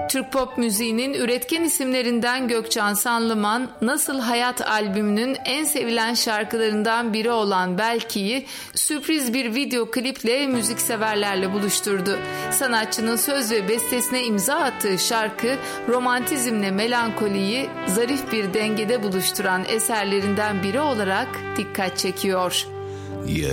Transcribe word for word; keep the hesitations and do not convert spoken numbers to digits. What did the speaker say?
Türk pop müziğinin üretken isimlerinden Gökçen Sanlıman, Nasıl Hayat albümünün en sevilen şarkılarından biri olan Belki'yi sürpriz bir video kliple müzikseverlerle buluşturdu. Sanatçının söz ve bestesine imza attığı şarkı, romantizmle melankoliyi zarif bir dengede buluşturan eserlerinden biri olarak dikkat çekiyor. Yeah.